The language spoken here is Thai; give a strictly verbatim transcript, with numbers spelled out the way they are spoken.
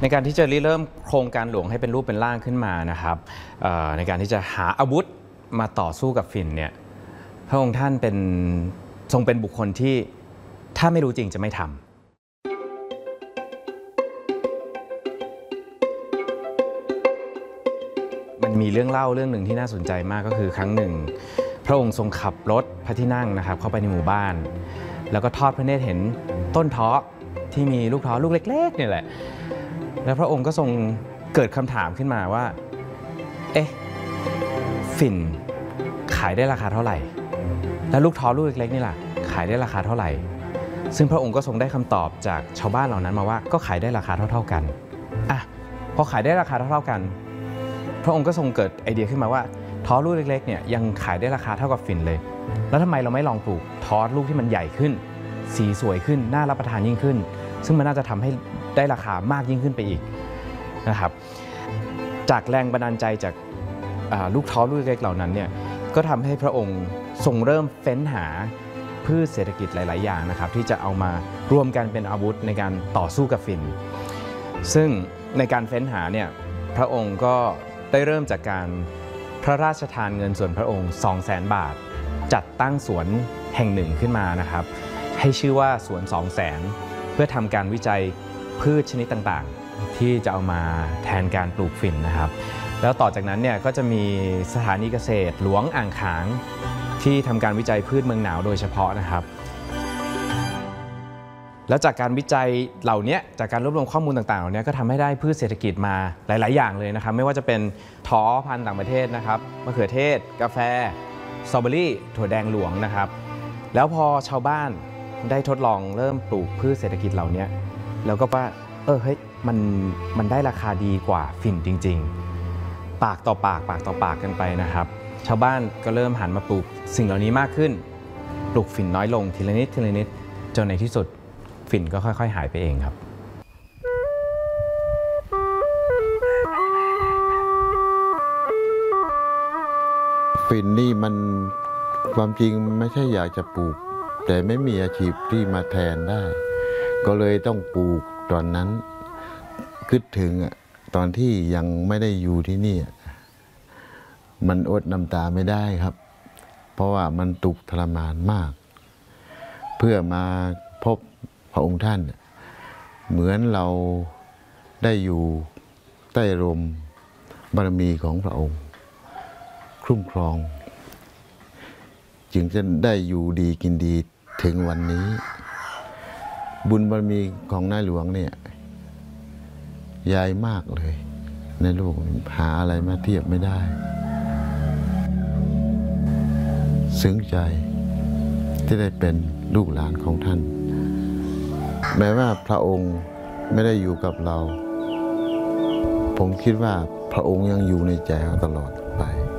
ในการที่จะริเริ่มโครงการหลวงให้เป็นรูปเป็นร่างขึ้นมานะครับในการที่จะหาอาวุธมาต่อสู้กับฝิ่นเนี่ยพระองค์ท่านเป็นทรงเป็นบุคคลที่ถ้าไม่รู้จริงจะไม่ทำมันมีเรื่องเล่าเรื่องหนึ่งที่น่าสนใจมากก็คือครั้งหนึ่งพระองค์ทรงขับรถพระที่นั่งนะครับเข้าไปในหมู่บ้านแล้วก็ทอดพระเนตรเห็นต้นท้อที่มีลูกท้อลูกเล็กๆเนี่ยแหละแล้วพระองค์ก็ทรงเกิดคำถามขึ้นมาว่าเอ๊ะฝิ่นขายได้ราคาเท่าไหร่แล้วลูกท้อลูกเล็กๆนี่ล่ะขายได้ราคาเท่าไหร่ซึ่งพระองค์ก็ทรงได้คำตอบจากชาวบ้านเหล่านั้นมาว่าก็ขายได้ราคาเท่าๆกันอ่ะพอขายได้ราคาเท่าๆกันพระองค์ก็ทรงเกิดไอเดียขึ้นมาว่าท้อลูกเล็กๆเนี่ยยังขายได้ราคาเท่ากับฝิ่นเลยแล้วทำไมเราไม่ลองปลูกท้อลูกที่มันใหญ่ขึ้นสีสวยขึ้นน่ารับประทานยิ่งขึ้นซึ่งมันน่าจะทำให้ได้ราคามากยิ่งขึ้นไปอีกนะครับจากแรงบันดาลใจจากลูกท้อลูกเล็กเหล่านั้นเนี่ยก็ทำให้พระองค์ทรงเริ่มเฟ้นหาพืชเศรษฐกิจหลายๆอย่างนะครับที่จะเอามารวมกันเป็นอาวุธในการต่อสู้กับฝิ่นซึ่งในการเฟ้นหาเนี่ยพระองค์ก็ได้เริ่มจากการพระราชทานเงินส่วนพระองค์ สองแสน บาทจัดตั้งสวนแห่งหนึ่งขึ้นมานะครับให้ชื่อว่าสวน สองแสน เพื่อทำการวิจัยพืชชนิดต่างๆที่จะเอามาแทนการปลูกฝิ่นนะครับแล้วต่อจากนั้นเนี่ยก็จะมีสถานีเกษตรหลวงอ่างขางที่ทำการวิจัยพืชเมืองหนาวโดยเฉพาะนะครับแล้วจากการวิจัยเหล่านี้จากการรวบรวมข้อมูลต่างๆเหล่านี้ก็ทำให้ได้พืชเศรษฐกิจมาหลายๆอย่างเลยนะครับไม่ว่าจะเป็นท้อพันธุ์ต่างประเทศนะครับมะเขือเทศกาแฟสตรอเบอรี่ถั่วแดงหลวงนะครับแล้วพอชาวบ้านได้ทดลองเริ่มปลูกพืชเศรษฐกิจเหล่านี้แล้วก็ว่าเออเฮ้ยมันมันได้ราคาดีกว่าฝิ่นจริงๆปากต่อปากปากต่อปากกันไปนะครับชาวบ้านก็เริ่มหันมาปลูกสิ่งเหล่านี้มากขึ้นปลูกฝิ่นน้อยลงทีละนิดทีละนิดจนในที่สุดฝิ่นก็ค่อยๆหายไปเองครับฝิ่นนี่มันความจริงไม่ใช่อยากจะปลูกแต่ไม่มีอาชีพที่มาแทนได้ก็เลยต้องปลูกตอนนั้นคิดถึงตอนที่ยังไม่ได้อยู่ที่นี่มันอดน้ำตาไม่ได้ครับเพราะว่ามันทุกข์ทรมานมากเพื่อมาพบพระองค์ท่านเหมือนเราได้อยู่ใต้ร่มบารมีของพระองค์คุ้มครองจึงจะได้อยู่ดีกินดีถึงวันนี้บุญบารมีของนายหลวงเนี่ยใหญ่มากเลยในโลกหาอะไรมาเทียบไม่ได้ซึ้งใจที่ได้เป็นลูกหลานของท่านแม้ว่าพระองค์ไม่ได้อยู่กับเราผมคิดว่าพระองค์ยังอยู่ในใจเราตลอดไป